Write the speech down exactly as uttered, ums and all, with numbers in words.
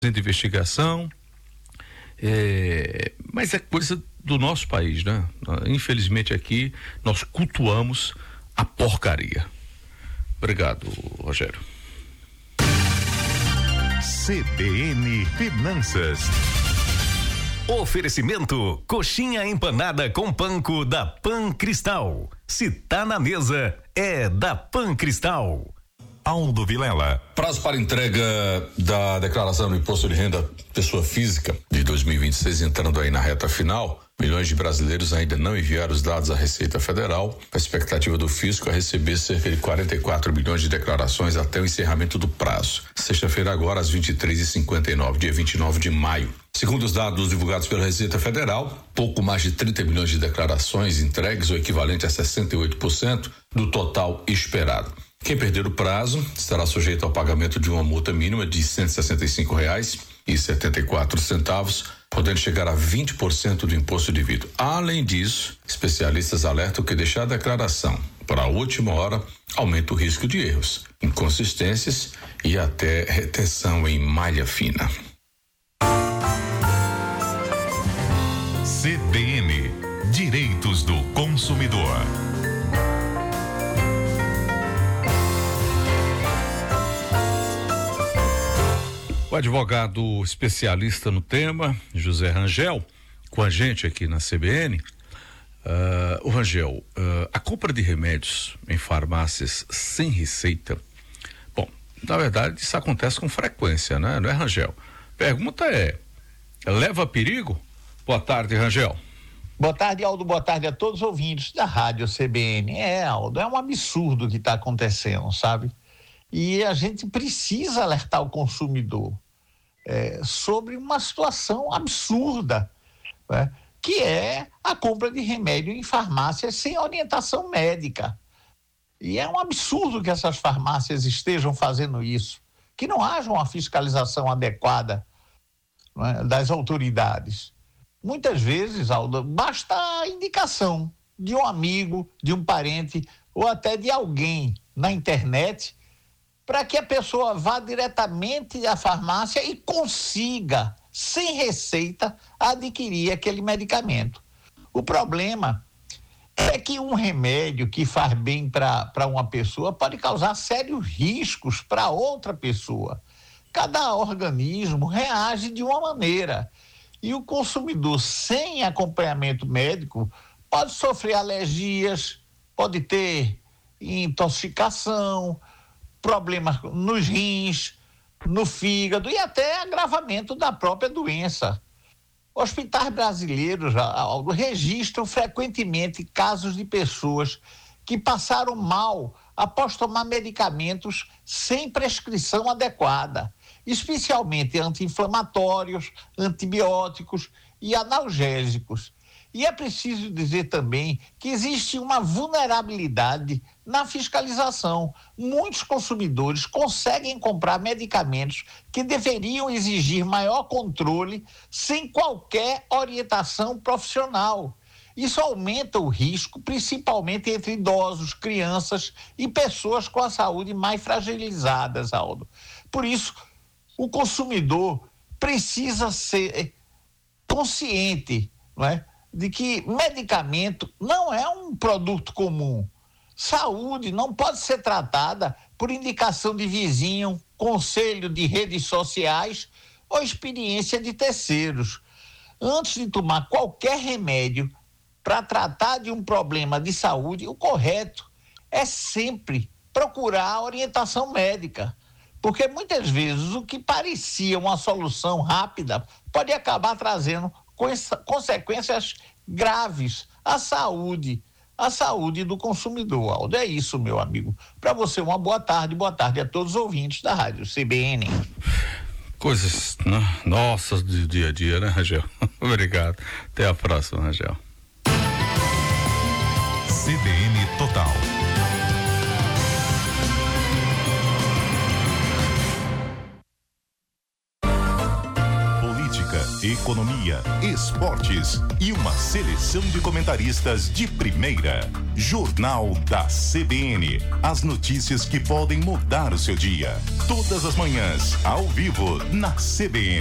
de investigação, é, mas é coisa do nosso país, né? Infelizmente aqui nós cultuamos a porcaria. Obrigado, Rogério. C B N Finanças. Oferecimento: coxinha empanada com panko da Pan Cristal. Se tá na mesa, é da Pan Cristal. Aldo Vilela. Prazo para entrega da declaração do imposto de renda pessoa física de dois mil e vinte e seis entrando aí na reta final. Milhões de brasileiros ainda não enviaram os dados à Receita Federal. A expectativa do fisco é receber cerca de quarenta e quatro milhões de declarações até o encerramento do prazo. Sexta-feira agora às vinte e três e cinquenta e nove, dia vinte e nove de maio. Segundo os dados divulgados pela Receita Federal, pouco mais de trinta milhões de declarações entregues, o equivalente a sessenta e oito por cento do total esperado. Quem perder o prazo estará sujeito ao pagamento de uma multa mínima de cento e sessenta e cinco reais e setenta e quatro centavos, podendo chegar a vinte por cento do imposto devido. Além disso, especialistas alertam que deixar a declaração para a última hora aumenta o risco de erros, inconsistências e até retenção em malha fina. C B N, Direitos do Consumidor. O advogado especialista no tema, José Rangel, com a gente aqui na C B N. Uh, o Rangel, uh, a compra de remédios em farmácias sem receita, bom, na verdade isso acontece com frequência, né? Não é, Rangel? Pergunta é, leva perigo? Boa tarde, Rangel. Boa tarde, Aldo, boa tarde a todos os ouvintes da rádio C B N. É, Aldo, é um absurdo o que está acontecendo, sabe? E a gente precisa alertar o consumidor é, sobre uma situação absurda, né? Que é a compra de remédio em farmácias sem orientação médica. E é um absurdo que essas farmácias estejam fazendo isso, que não haja uma fiscalização adequada, né, das autoridades. Muitas vezes, Aldo, basta a indicação de um amigo, de um parente ou até de alguém na internet para que a pessoa vá diretamente à farmácia e consiga, sem receita, adquirir aquele medicamento. O problema é que um remédio que faz bem para uma pessoa pode causar sérios riscos para outra pessoa. Cada organismo reage de uma maneira. E o consumidor sem acompanhamento médico pode sofrer alergias, pode ter intoxicação, problemas nos rins, no fígado e até agravamento da própria doença. Hospitais brasileiros, Aldo, registram frequentemente casos de pessoas que passaram mal após tomar medicamentos sem prescrição adequada, especialmente anti-inflamatórios, antibióticos e analgésicos. E é preciso dizer também que existe uma vulnerabilidade na fiscalização. Muitos consumidores conseguem comprar medicamentos que deveriam exigir maior controle sem qualquer orientação profissional. Isso aumenta o risco, principalmente entre idosos, crianças e pessoas com a saúde mais fragilizadas, Aldo. Por isso, o consumidor precisa ser consciente, não é, de que medicamento não é um produto comum. Saúde não pode ser tratada por indicação de vizinho, conselho de redes sociais ou experiência de terceiros. Antes de tomar qualquer remédio para tratar de um problema de saúde, o correto é sempre procurar a orientação médica, porque muitas vezes o que parecia uma solução rápida pode acabar trazendo consequências graves à saúde, à saúde do consumidor, Aldo. É isso, meu amigo. Para você, uma boa tarde, boa tarde a todos os ouvintes da rádio C B N. Coisas, né, nossas do dia a dia, né, Rangel? Obrigado. Até a próxima, Rangel. C B N Total. política, economia, esportes e uma seleção de comentaristas de primeira. Jornal da C B N. As notícias que podem mudar o seu dia. Todas as manhãs, ao vivo, na C B N.